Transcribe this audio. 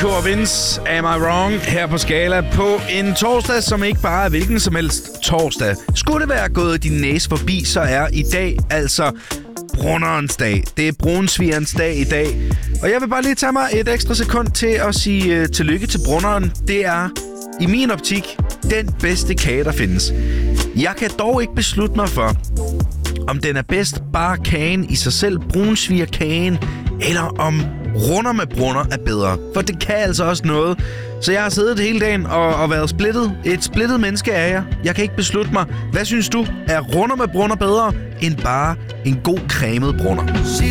Nico og Vince, Am I Wrong, her på Skala på en torsdag, som ikke bare er hvilken som helst torsdag. Skulle det være gået din næse forbi, så er i dag altså brunnerens dag. Det er brunsvigerens dag i dag. Og jeg vil bare lige tage mig et ekstra sekund til at sige tillykke til brunneren. Det er i min optik den bedste kage, der findes. Jeg kan dog ikke beslutte mig for, om den er bedst bare kagen i sig selv, brunsvigerkagen, eller om runder med brunner er bedre. For det kan altså også noget. Så jeg har siddet hele dagen og været splittet. Et splittet menneske er jeg. Jeg kan ikke beslutte mig. Hvad synes du? Er runder med brunner bedre end bare en god cremet brunner?